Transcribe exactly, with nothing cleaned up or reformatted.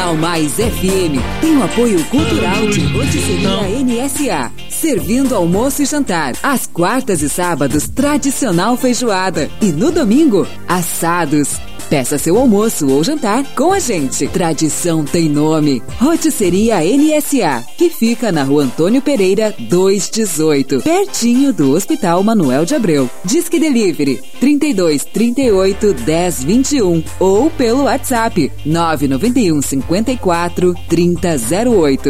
Jornal Mais F M tem o apoio cultural de Rotisseria N S A. Servindo almoço e jantar. Às quartas e sábados, tradicional feijoada. E no domingo, assados. Peça seu almoço ou jantar com a gente. Tradição tem nome. Rotisseria N S A, que fica na Rua Antônio Pereira, duzentos e dezoito, pertinho do Hospital Manuel de Abreu. Disque Delivery trinta e dois, trinta e oito, dez, vinte e um ou pelo WhatsApp nove nove um, cinquenta e quatro, trinta, zero oito.